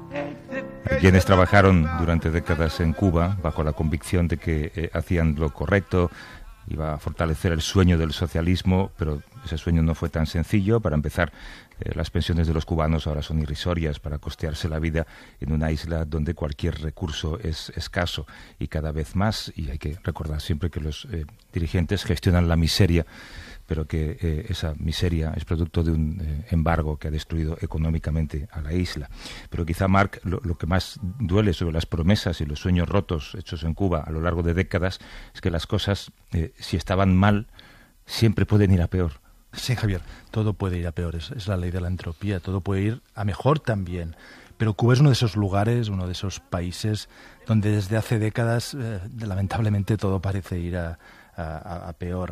Quienes trabajaron durante décadas en Cuba bajo la convicción de que hacían lo correcto, iba a fortalecer el sueño del socialismo, pero ese sueño no fue tan sencillo. Para empezar, las pensiones de los cubanos ahora son irrisorias para costearse la vida en una isla donde cualquier recurso es escaso y cada vez más, y hay que recordar siempre que los dirigentes gestionan la miseria, pero que esa miseria es producto de un embargo que ha destruido económicamente a la isla. Pero quizá, Marc, lo que más duele sobre las promesas y los sueños rotos hechos en Cuba a lo largo de décadas es que las cosas, si estaban mal, siempre pueden ir a peor. Sí, Javier, todo puede ir a peor, es la ley de la entropía, todo puede ir a mejor también. Pero Cuba es uno de esos lugares, uno de esos países donde desde hace décadas, lamentablemente, todo parece ir a peor.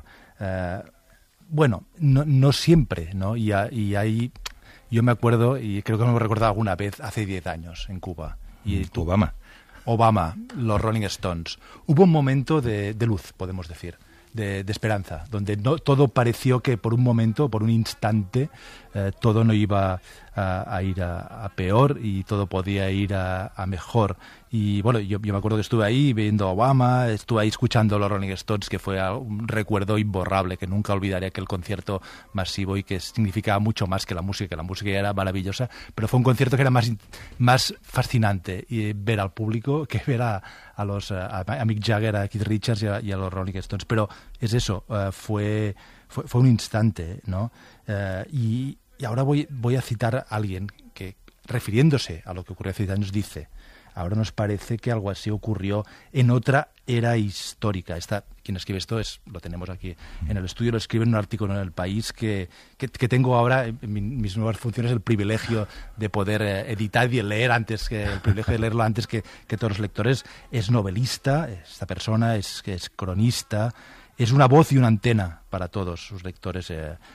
Bueno, no siempre, ¿no? Y hay, yo me acuerdo, y creo que me he recordado alguna vez, hace 10 años en Cuba. Y Obama, los Rolling Stones. Hubo un momento de luz, podemos decir, de esperanza, donde todo pareció que por un momento, por un instante, todo no iba a ir a peor y todo podía ir a mejor. Y bueno, yo me acuerdo que estuve ahí viendo a Obama, estuve ahí escuchando a los Rolling Stones, que fue un recuerdo imborrable, que nunca olvidaré aquel concierto masivo y que significaba mucho más que la música ya era maravillosa, pero fue un concierto que era más fascinante ver al público que ver a Mick Jagger, a Keith Richards y a los Rolling Stones. Pero es eso, fue un instante, ¿no? Y ahora voy a citar a alguien que, refiriéndose a lo que ocurrió hace 10 años, dice: ahora nos parece que algo así ocurrió en otra era histórica. Quien escribe esto lo tenemos aquí en el estudio, lo escribe en un artículo en El País que tengo ahora en mis nuevas funciones el privilegio de poder editar y leer el privilegio de leerlo antes que todos los lectores. Es novelista, esta persona es cronista, es una voz y una antena para todos sus lectores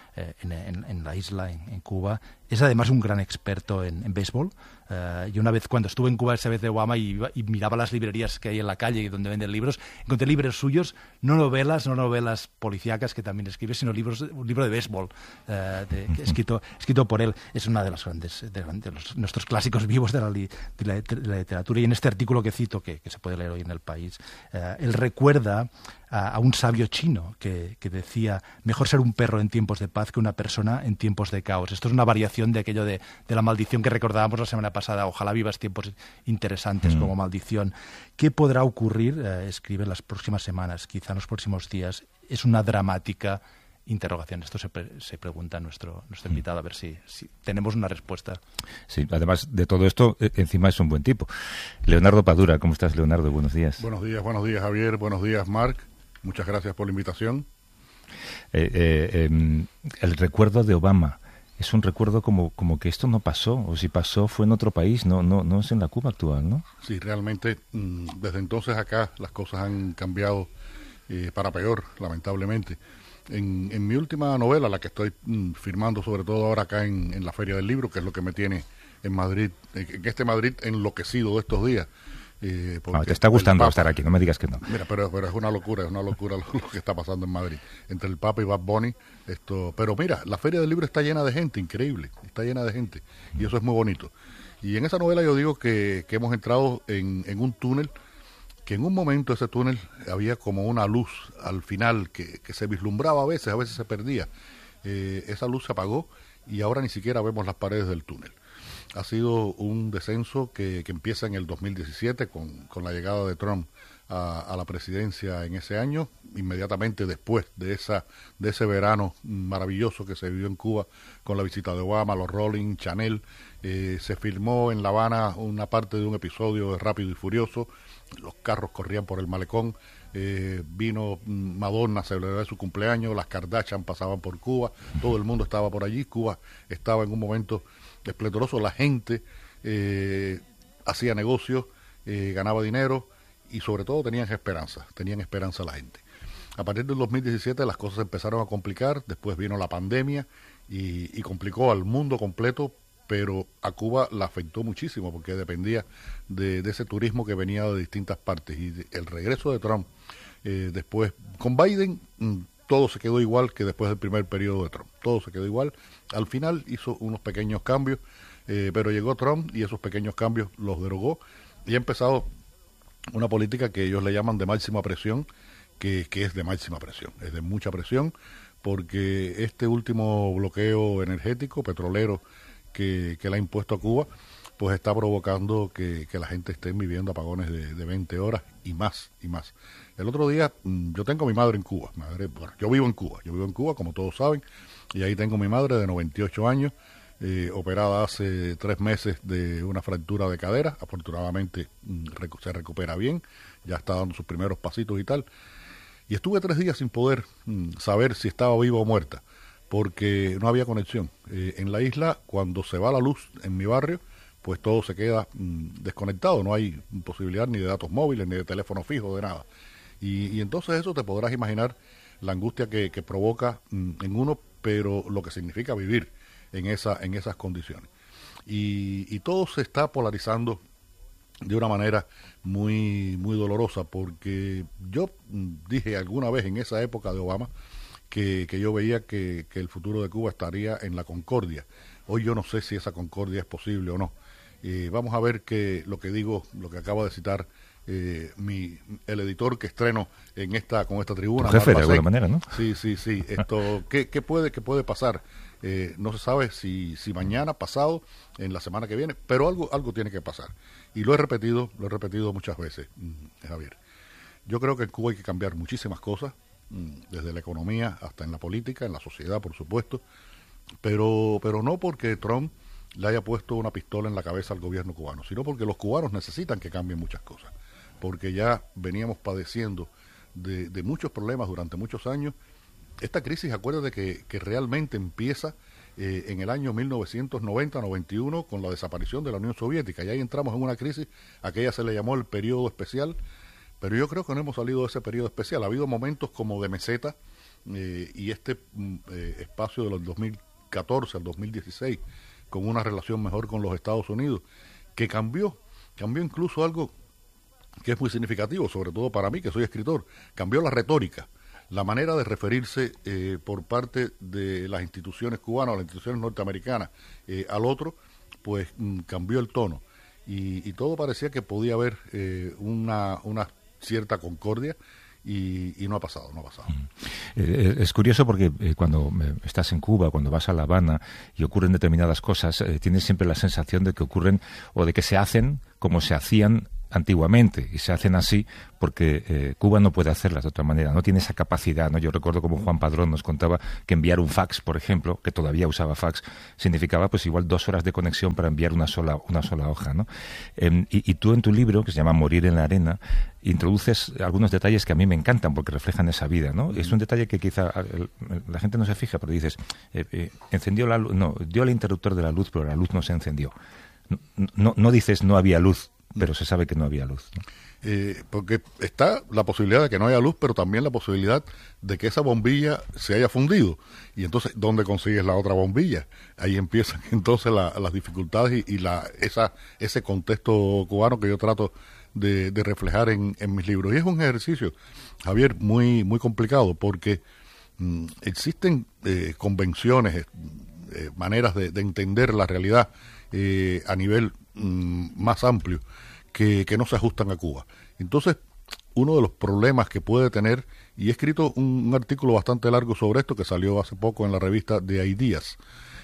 en la isla, en Cuba. Es además un gran experto en béisbol. Y una vez, cuando estuve en Cuba, esa vez de Obama, y miraba las librerías que hay en la calle y donde venden libros, encontré libros suyos, no novelas policíacas que también escribe, sino un libro de béisbol escrito por él. Es una de las grandes, nuestros clásicos vivos de la literatura. Y en este artículo que cito, que se puede leer hoy en El País, él recuerda a un sabio chino que decía: mejor ser un perro en tiempos de paz que una persona en tiempos de caos. Esto es una variación de aquello de la maldición que recordábamos la semana pasada. Ojalá vivas tiempos interesantes como maldición. ¿Qué podrá ocurrir? Escribe, en las próximas semanas, quizá en los próximos días. Es una dramática interrogación. Esto se pregunta nuestro invitado, a ver si tenemos una respuesta. Sí, además de todo esto, encima es un buen tipo. Leonardo Padura, ¿cómo estás, Leonardo? Buenos días. Buenos días, Javier. Buenos días, Marc. Muchas gracias por la invitación. El recuerdo de Obama es un recuerdo como que esto no pasó, o si pasó fue en otro país, no es en la Cuba actual, ¿no? Sí, realmente desde entonces acá las cosas han cambiado para peor, lamentablemente. En mi última novela, la que estoy firmando sobre todo ahora acá en la Feria del Libro, que es lo que me tiene en Madrid, en este Madrid enloquecido estos días. Te está gustando estar aquí, no me digas que no. Mira, pero es una locura lo que está pasando en Madrid, entre el Papa y Bad Bunny. Pero mira, la Feria del Libro está llena de gente, increíble, está llena de gente, y eso es muy bonito. Y en esa novela yo digo que hemos entrado en un túnel, que en un momento ese túnel había como una luz al final que se vislumbraba a veces se perdía. Esa luz se apagó y ahora ni siquiera vemos las paredes del túnel. Ha sido un descenso que empieza en el 2017 con la llegada de Trump a la presidencia en ese año, inmediatamente después de ese verano maravilloso que se vivió en Cuba con la visita de Obama, los Rolling, Chanel. Se filmó en La Habana una parte de un episodio de Rápido y Furioso. Los carros corrían por el malecón. Vino Madonna a celebrar su cumpleaños, las Kardashian pasaban por Cuba, todo el mundo estaba por allí. Cuba estaba en un momento esplendoroso, la gente hacía negocios, ganaba dinero y sobre todo tenían esperanza la gente. A partir del 2017 las cosas empezaron a complicar, después vino la pandemia y complicó al mundo completo, pero a Cuba la afectó muchísimo porque dependía de ese turismo que venía de distintas partes. Y el regreso de Trump, después con Biden, todo se quedó igual que después del primer periodo de Trump. Todo se quedó igual. Al final hizo unos pequeños cambios, pero llegó Trump y esos pequeños cambios los derogó y ha empezado una política que ellos le llaman de máxima presión, que es de máxima presión, es de mucha presión, porque este último bloqueo energético, petrolero, que le ha impuesto a Cuba, pues está provocando que la gente esté viviendo apagones de 20 horas y más, y más. El otro día, yo tengo a mi madre en Cuba, bueno, yo vivo en Cuba, como todos saben, y ahí tengo a mi madre de 98 años, operada hace 3 meses de una fractura de cadera, afortunadamente se recupera bien, ya está dando sus primeros pasitos y tal, y estuve 3 días sin poder saber si estaba viva o muerta, porque no había conexión. En la isla, cuando se va la luz en mi barrio, pues todo se queda desconectado, no hay posibilidad ni de datos móviles, ni de teléfono fijo, de nada. Y entonces eso te podrás imaginar la angustia que provoca en uno, pero lo que significa vivir en esas condiciones. Y todo se está polarizando de una manera muy, muy dolorosa, porque yo dije alguna vez en esa época de Obama que yo veía que el futuro de Cuba estaría en la concordia. Hoy yo no sé si esa concordia es posible o no. Vamos a ver lo que acaba de citar el editor que estreno con esta tribuna. Tu jefe, de alguna manera, ¿no? Sí. ¿Qué puede pasar? No se sabe si mañana, pasado, en la semana que viene, pero algo tiene que pasar. Y lo he repetido muchas veces, Javier. Yo creo que en Cuba hay que cambiar muchísimas cosas, desde la economía hasta en la política, en la sociedad, por supuesto, pero no porque Trump le haya puesto una pistola en la cabeza al gobierno cubano, sino porque los cubanos necesitan que cambien muchas cosas, porque ya veníamos padeciendo de muchos problemas durante muchos años. Esta crisis, acuérdate que realmente empieza en el año 1990-91 con la desaparición de la Unión Soviética, y ahí entramos en una crisis, aquella se le llamó el periodo especial, pero yo creo que no hemos salido de ese periodo especial. Ha habido momentos como de meseta, y este espacio de los 2014 al 2016, con una relación mejor con los Estados Unidos, que cambió incluso algo que es muy significativo, sobre todo para mí, que soy escritor. Cambió la retórica, la manera de referirse por parte de las instituciones cubanas o las instituciones norteamericanas al otro, pues cambió el tono. Y todo parecía que podía haber una cierta concordia, y no ha pasado. Es curioso porque cuando estás en Cuba, cuando vas a La Habana y ocurren determinadas cosas, tienes siempre la sensación de que ocurren o de que se hacen como se hacían antiguamente, y se hacen así porque Cuba no puede hacerlas de otra manera, no tiene esa capacidad, ¿no? Yo recuerdo como Juan Padrón nos contaba que enviar un fax, por ejemplo, que todavía usaba fax, significaba pues igual 2 horas de conexión para enviar una sola hoja, ¿no? Y tú en tu libro, que se llama Morir en la arena, introduces algunos detalles que a mí me encantan porque reflejan esa vida, ¿no? Es un detalle que quizá la gente no se fija, pero dices, encendió la luz, no, dio el interruptor de la luz, pero la luz no se encendió. No dices no había luz, pero se sabe que no había luz, ¿no? Porque está la posibilidad de que no haya luz, pero también la posibilidad de que esa bombilla se haya fundido. Y entonces, ¿dónde consigues la otra bombilla? Ahí empiezan entonces las dificultades y ese contexto cubano que yo trato de reflejar en mis libros. Y es un ejercicio, Javier, muy, muy complicado, porque existen convenciones, maneras de entender la realidad a nivel más amplio, que no se ajustan a Cuba. Entonces, uno de los problemas que puede tener, y he escrito un artículo bastante largo sobre esto que salió hace poco en la revista de Ideas,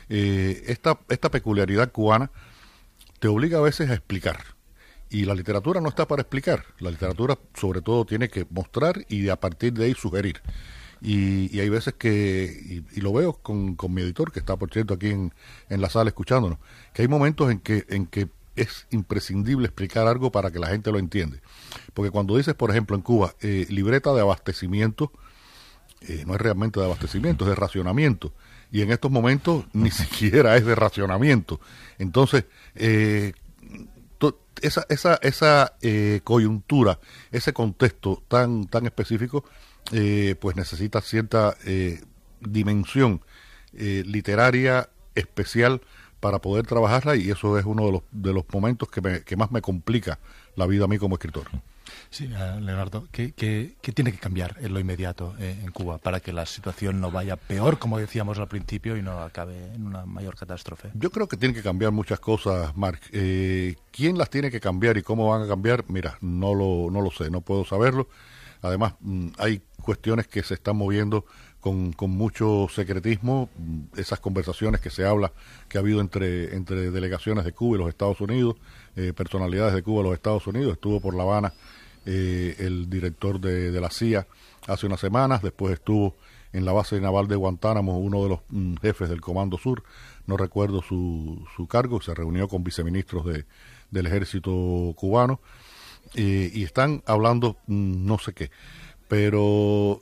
esta peculiaridad cubana te obliga a veces a explicar, y la literatura no está para explicar. La literatura sobre todo tiene que mostrar y a partir de ahí sugerir. Y hay veces que, y lo veo con mi editor, que está por cierto aquí en la sala escuchándonos, que hay momentos en que es imprescindible explicar algo para que la gente lo entiende. Porque cuando dices, por ejemplo, en Cuba, libreta de abastecimiento, no es realmente de abastecimiento, es de racionamiento. Y en estos momentos ni siquiera es de racionamiento. Entonces, esa coyuntura, ese contexto tan específico, pues necesita cierta dimensión literaria especial para poder trabajarla, y eso es uno de los momentos que más me complica la vida a mí como escritor. Sí, Leonardo, ¿qué tiene que cambiar en lo inmediato en Cuba para que la situación no vaya peor, como decíamos al principio, y no acabe en una mayor catástrofe? Yo creo que tienen que cambiar muchas cosas, Marc. ¿Quién las tiene que cambiar y cómo van a cambiar? Mira, no lo sé, no puedo saberlo. Además, hay cuestiones que se están moviendo con mucho secretismo. Esas conversaciones que se habla, que ha habido entre delegaciones de Cuba y los Estados Unidos, personalidades de Cuba y los Estados Unidos. Estuvo por La Habana el director de la CIA hace unas semanas, después estuvo en la base naval de Guantánamo uno de los jefes del Comando Sur, no recuerdo su cargo, se reunió con viceministros del ejército cubano, y están hablando no sé qué, pero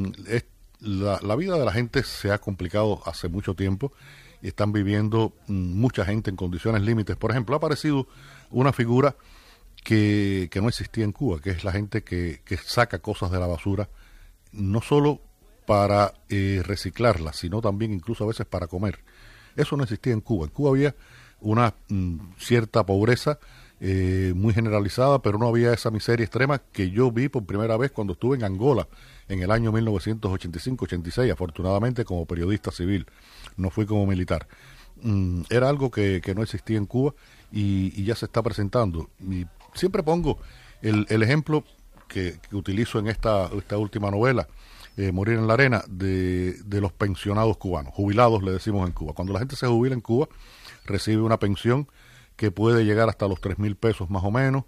la vida de la gente se ha complicado hace mucho tiempo, y están viviendo mucha gente en condiciones límites. Por ejemplo, ha aparecido una figura que no existía en Cuba, que es la gente que saca cosas de la basura, no solo para reciclarlas, sino también incluso a veces para comer. Eso no existía en Cuba. En Cuba había una cierta pobreza muy generalizada, pero no había esa miseria extrema que yo vi por primera vez cuando estuve en Angola en el año 1985-86, afortunadamente como periodista civil, no fui como militar. Era algo que no existía en Cuba y ya se está presentando. Y siempre pongo el ejemplo que utilizo en esta última novela, Morir en la Arena, de los pensionados cubanos, jubilados le decimos en Cuba. Cuando la gente se jubila en Cuba, recibe una pensión que puede llegar hasta los 3,000 pesos más o menos,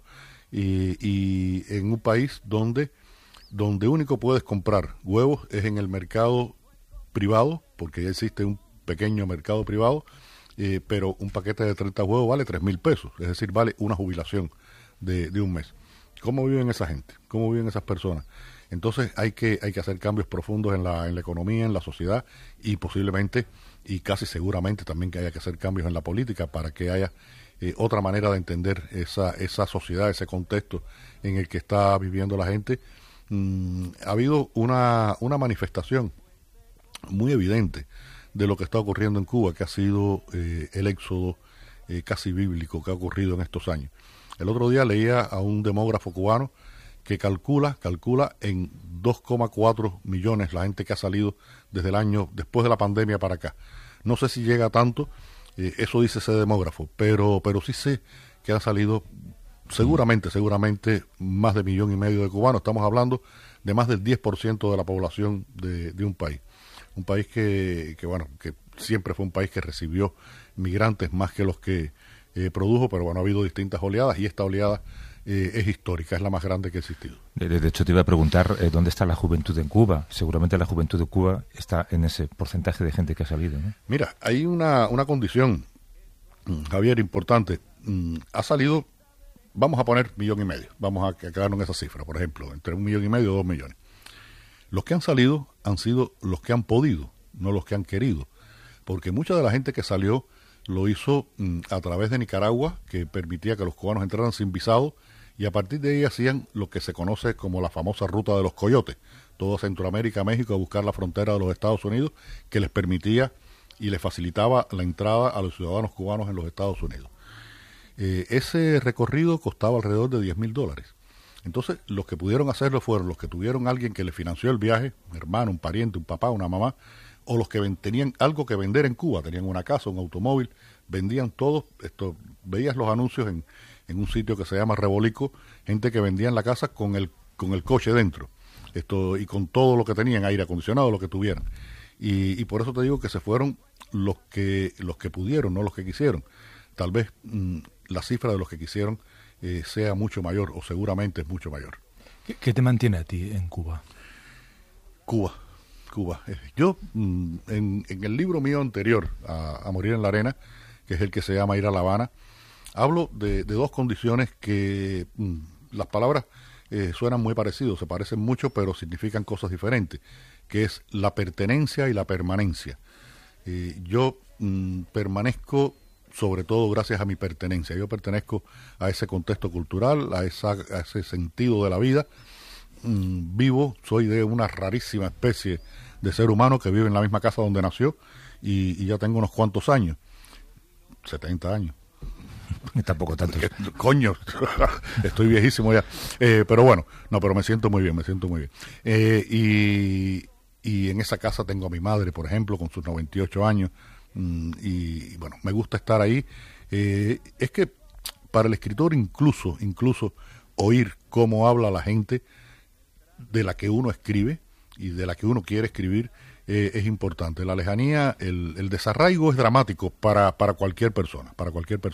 y en un país donde único puedes comprar huevos es en el mercado privado, porque ya existe un pequeño mercado privado, pero un paquete de 30 huevos vale 3,000 pesos, es decir, vale una jubilación de un mes. ¿Cómo viven esa gente? ¿Cómo viven esas personas? Entonces hay que hacer cambios profundos en la economía, en la sociedad, y posiblemente, y casi seguramente también que haya que hacer cambios en la política para que haya otra manera de entender esa sociedad, ese contexto en el que está viviendo la gente. Ha habido una manifestación muy evidente de lo que está ocurriendo en Cuba, que ha sido el éxodo casi bíblico que ha ocurrido en estos años. El otro día leía a un demógrafo cubano que calcula en 2,4 millones la gente que ha salido desde el año, después de la pandemia para acá. No sé si llega a tanto, eso dice ese demógrafo, pero sí sé que han salido seguramente más de 1,5 millones de cubanos. Estamos hablando de más del 10% de la población de un país. Un país que siempre fue un país que recibió migrantes más que los que produjo, pero bueno, ha habido distintas oleadas y esta oleada es histórica, es la más grande que ha existido. De hecho, te iba a preguntar dónde está la juventud en Cuba. Seguramente la juventud de Cuba está en ese porcentaje de gente que ha salido, ¿no? Mira, hay una condición, Javier, importante. Ha salido, vamos a poner 1,5 millones, vamos a quedarnos en esa cifra, por ejemplo, entre 1,5 millones y 2 millones. Los que han salido han sido los que han podido, no los que han querido, porque mucha de la gente que salió lo hizo a través de Nicaragua, que permitía que los cubanos entraran sin visado, y a partir de ahí hacían lo que se conoce como la famosa ruta de los coyotes, toda Centroamérica, México, a buscar la frontera de los Estados Unidos, que les permitía y les facilitaba la entrada a los ciudadanos cubanos en los Estados Unidos. Ese recorrido costaba alrededor de $10,000. Entonces, los que pudieron hacerlo fueron los que tuvieron alguien que les financió el viaje, un hermano, un pariente, un papá, una mamá, o los que tenían algo que vender en Cuba, tenían una casa, un automóvil, vendían todo. Veías los anuncios en un sitio que se llama Rebolico, gente que vendía en la casa con el coche dentro, y con todo lo que tenían, aire acondicionado, lo que tuvieran. Y por eso te digo que se fueron los que pudieron, no los que quisieron. Tal vez la cifra de los que quisieron sea mucho mayor, o seguramente es mucho mayor. ¿Qué te mantiene a ti en Cuba? Cuba. Yo, en el libro mío anterior, a Morir en la Arena, que es el que se llama Ir a La Habana, hablo de dos condiciones que las palabras suenan muy parecidos, se parecen mucho, pero significan cosas diferentes, que es la pertenencia y la permanencia. Yo permanezco sobre todo gracias a mi pertenencia. Yo pertenezco a ese contexto cultural, a ese sentido de la vida. Vivo, soy de una rarísima especie de ser humano que vive en la misma casa donde nació, y ya tengo unos cuantos años, 70 años. Tampoco tanto. Coño, estoy viejísimo ya. Pero bueno, no, pero me siento muy bien, me siento muy bien. Y en esa casa tengo a mi madre, por ejemplo, con sus 98 años. Y bueno, me gusta estar ahí. Es que para el escritor incluso oír cómo habla la gente de la que uno escribe y de la que uno quiere escribir es importante. La lejanía, el desarraigo es dramático para cualquier persona, para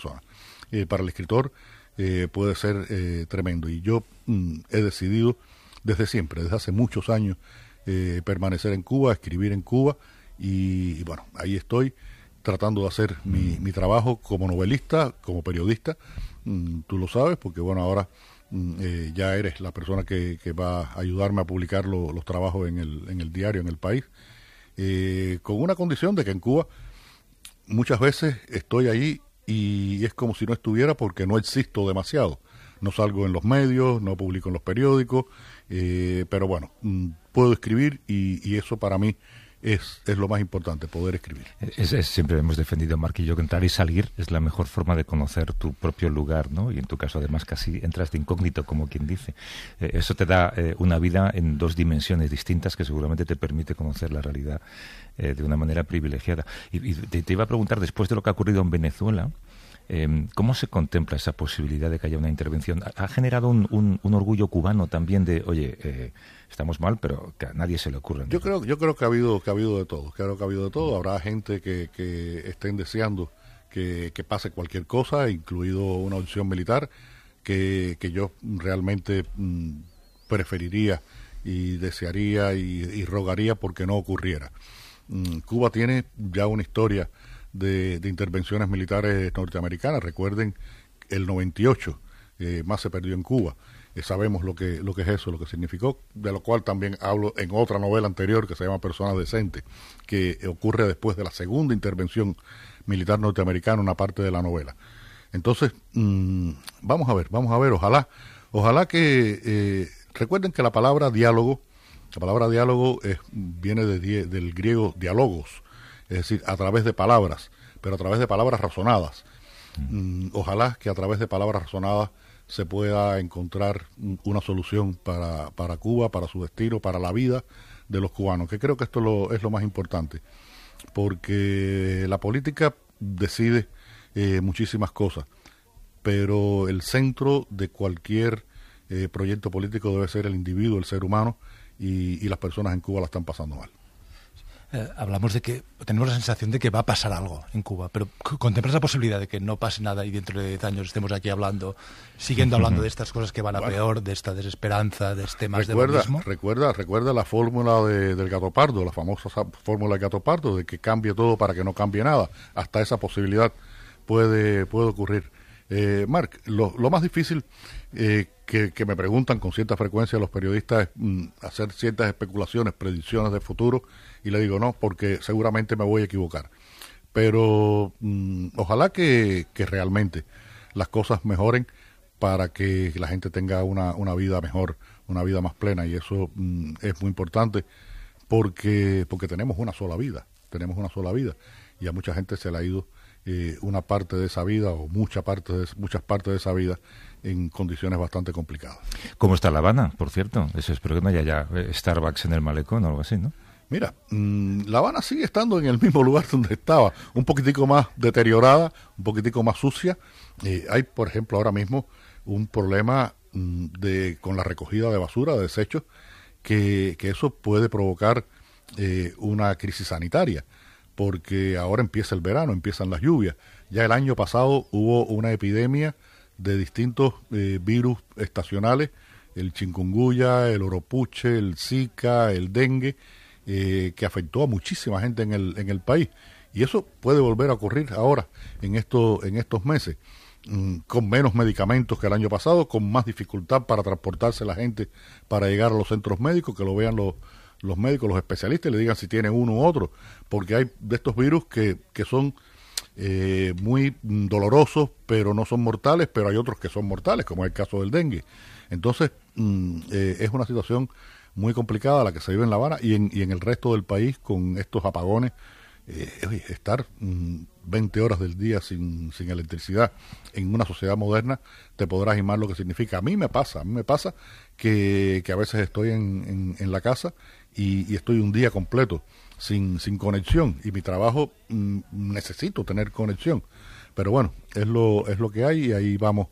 el escritor puede ser tremendo. Y yo he decidido desde siempre, desde hace muchos años, permanecer en Cuba, escribir en Cuba, y bueno, ahí estoy tratando de hacer mi trabajo como novelista, como periodista. Tú lo sabes, porque bueno, ahora ya eres la persona que va a ayudarme a publicar los trabajos en el diario, en El País, con una condición de que en Cuba muchas veces estoy ahí y es como si no estuviera, porque no existo demasiado. No salgo en los medios, no publico en los periódicos, pero bueno, puedo escribir y eso para mí es lo más importante, poder escribir. Siempre hemos defendido, Marc y yo, que entrar y salir es la mejor forma de conocer tu propio lugar, ¿no? Y en tu caso, además, casi entras de incógnito, como quien dice. Eso te da una vida en dos dimensiones distintas que seguramente te permite conocer la realidad de una manera privilegiada. Y te iba a preguntar, después de lo que ha ocurrido en Venezuela, ¿cómo se contempla esa posibilidad de que haya una intervención? ¿Ha generado un orgullo cubano también de, oye, estamos mal, pero que a nadie se le ocurre? Yo creo que ha habido de todo. Creo que ha habido de todo. Habrá gente que estén deseando que pase cualquier cosa, incluido una opción militar, que yo realmente preferiría y desearía y rogaría porque no ocurriera. Cuba tiene ya una historia de intervenciones militares norteamericanas. Recuerden el 98, más se perdió en Cuba. Sabemos lo que es eso, lo que significó, de lo cual también hablo en otra novela anterior que se llama Personas Decentes, que ocurre después de la segunda intervención militar norteamericana, una parte de la novela. Entonces, vamos a ver, ojalá que recuerden que la palabra diálogo viene del griego diálogos, es decir, a través de palabras, pero a través de palabras razonadas. Ojalá que a través de palabras razonadas se pueda encontrar una solución para Cuba, para su destino, para la vida de los cubanos, que creo que esto es lo más importante, porque la política decide muchísimas cosas, pero el centro de cualquier proyecto político debe ser el individuo, el ser humano, y las personas en Cuba la están pasando mal. Hablamos de que tenemos la sensación de que va a pasar algo en Cuba, pero ¿contemplas la posibilidad de que no pase nada y dentro de 10 años estemos aquí siguiendo hablando de estas cosas que van a peor, de esta desesperanza, de este más de lo mismo? Recuerda la fórmula del gato pardo, la famosa fórmula del gato pardo, de que cambie todo para que no cambie nada. Hasta esa posibilidad puede ocurrir. Marc, lo más difícil que me preguntan con cierta frecuencia los periodistas es hacer ciertas especulaciones, predicciones de futuro, y le digo no, porque seguramente me voy a equivocar. Pero ojalá que realmente las cosas mejoren para que la gente tenga una vida mejor, una vida más plena, y eso es muy importante porque tenemos una sola vida, y a mucha gente se le ha ido una parte de esa vida o muchas partes de esa vida en condiciones bastante complicadas. ¿Cómo está La Habana, por cierto? Eso, espero que no haya ya Starbucks en el malecón o algo así, ¿no? Mira, La Habana sigue estando en el mismo lugar donde estaba, un poquitico más deteriorada, un poquitico más sucia. Hay, por ejemplo, ahora mismo un problema con la recogida de basura, de desechos, que eso puede provocar una crisis sanitaria, porque ahora empieza el verano, empiezan las lluvias. Ya el año pasado hubo una epidemia de distintos virus estacionales, el chikungunya, el oropuche, el zika, el dengue, que afectó a muchísima gente en el país. Y eso puede volver a ocurrir ahora, en estos meses, con menos medicamentos que el año pasado, con más dificultad para transportarse la gente para llegar a los centros médicos, que lo vean los médicos, los especialistas, y le digan si tiene uno u otro, porque hay de estos virus que son muy dolorosos, pero no son mortales, pero hay otros que son mortales, como es el caso del dengue. Entonces, es una situación muy complicada la que se vive en La Habana y en el resto del país, con estos apagones oye, estar 20 horas del día sin electricidad en una sociedad moderna, te podrás imaginar lo que significa. A mí me pasa que a veces estoy en la casa y estoy un día completo sin conexión, y mi trabajo necesito tener conexión. Pero bueno, es lo que hay, y ahí vamos.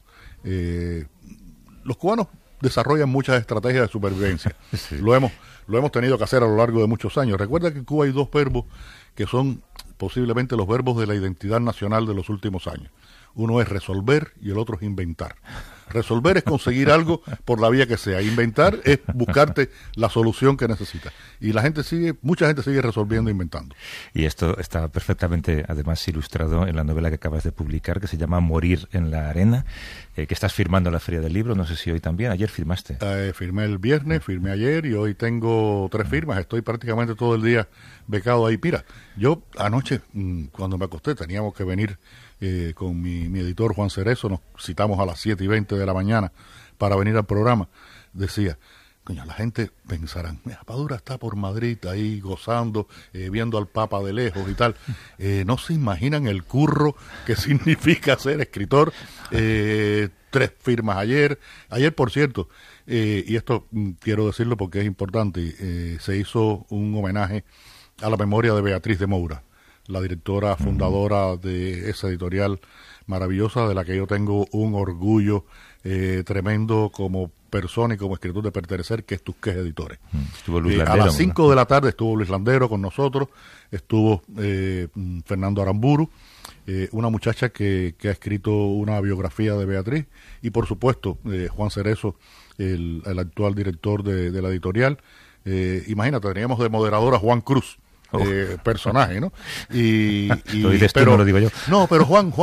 Los cubanos desarrollan muchas estrategias de supervivencia. Sí. Lo hemos tenido que hacer a lo largo de muchos años. Recuerda que en Cuba hay dos verbos que son posiblemente los verbos de la identidad nacional de los últimos años. Uno es resolver y el otro es inventar. Resolver es conseguir algo por la vía que sea. Inventar es buscarte la solución que necesitas. Y mucha gente sigue resolviendo e inventando. Y esto está perfectamente, además, ilustrado en la novela que acabas de publicar, que se llama Morir en la arena, que estás firmando en la Feria del Libro. No sé si hoy también. Ayer firmaste. Firmé el viernes, firmé ayer, y hoy tengo 3 firmas. Estoy prácticamente todo el día becado ahí. Mira, yo anoche, cuando me acosté, teníamos que venir con mi editor Juan Cerezo, nos citamos a las 7:20 de la mañana para venir al programa. Decía, coño, la gente pensará, mira, Padura está por Madrid ahí gozando, viendo al Papa de lejos y tal. No se imaginan el curro que significa ser escritor. 3 firmas ayer, por cierto, y esto quiero decirlo porque es importante, se hizo un homenaje a la memoria de Beatriz de Moura, la directora fundadora de esa editorial maravillosa, de la que yo tengo un orgullo tremendo como persona y como escritor de pertenecer, que es Tusqués Editores. Estuvo Luis Landero, a las 5 de la tarde estuvo Luis Landero con nosotros, estuvo Fernando Aramburu, una muchacha que ha escrito una biografía de Beatriz, y por supuesto Juan Cerezo, el actual director de la editorial. Imagínate, teníamos de moderador a Juan Cruz, personaje, ¿no? Lo dices tú, no lo digo yo. No, pero Juan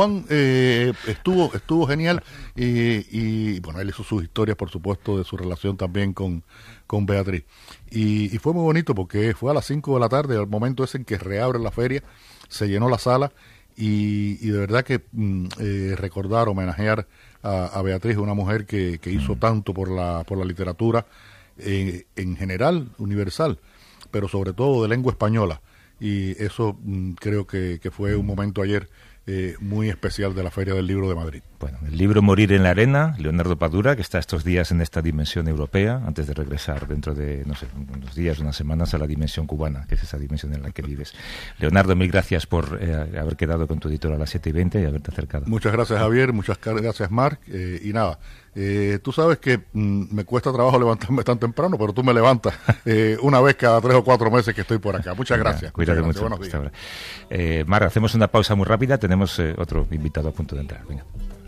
estuvo genial, y bueno, él hizo sus historias, por supuesto, de su relación también con Beatriz, y fue muy bonito porque fue a las 5 de la tarde, al momento ese en que reabre la feria, se llenó la sala, y de verdad que recordar, homenajear a Beatriz, una mujer que hizo tanto por la literatura en general, universal, pero sobre todo de lengua española, y eso creo que fue un momento ayer muy especial de la Feria del Libro de Madrid. Bueno, el libro Morir en la arena, Leonardo Padura, que está estos días en esta dimensión europea, antes de regresar dentro de, no sé, unos días, unas semanas, a la dimensión cubana, que es esa dimensión en la que vives. Leonardo, mil gracias por haber quedado con tu editor a las 7:20 y haberte acercado. Muchas gracias, Javier, muchas gracias, Marc, y nada, tú sabes que me cuesta trabajo levantarme tan temprano, pero tú me levantas una vez cada 3 o 4 meses que estoy por acá. Muchas gracias. Cuídate mucho. Hasta ahora. Mar, hacemos una pausa muy rápida, tenemos otro invitado a punto de entrar. Venga.